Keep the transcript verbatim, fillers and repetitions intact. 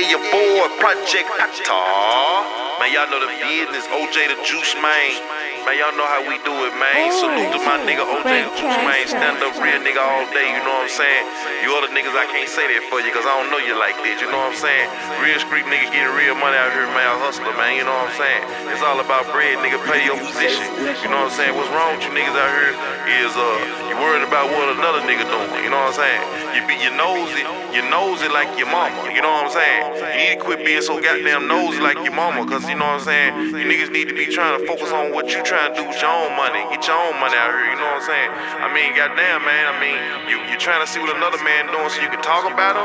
your boy, Project Atar. Man, y'all know the business, O J the Juice Man. Man, y'all know how we do it, man. Salute to my nigga O J the Juice Man. Stand up real nigga all day, you know what I'm saying? You other niggas, I can't say that for you, cause I don't know you like that, you know what I'm saying? Real street nigga getting real money out here, man. Hustler, man, you know what I'm saying? It's all about bread, nigga. Pay your position. You know what I'm saying? What's wrong with you niggas out here is, uh, you worried about what another nigga doing, you know what I'm saying? You be your nosy, you nosy like your mama, you know what I'm saying? You need to quit being so goddamn nosy like your mama, cause you know what I'm saying? You niggas need to be trying to focus on what you trying to do with your own money, get your own money out here, you know what I'm saying? I mean, goddamn, man, I mean, you, you trying to see what another man doing so you can talk about him?